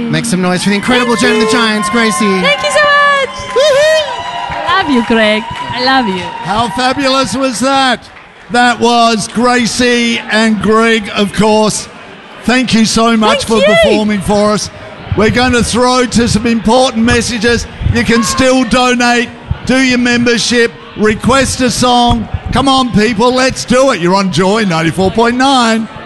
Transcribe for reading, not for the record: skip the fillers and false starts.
Make some noise for the incredible Jen and the Giants, Gracie. Thank you so much. I love you, Greg. I love you. How fabulous was that? That was Gracie and Greg, of course. Thank you so much for performing for us. We're going to throw to some important messages. You can still donate, do your membership, request a song. Come on, people, let's do it. You're on Joy 94.9.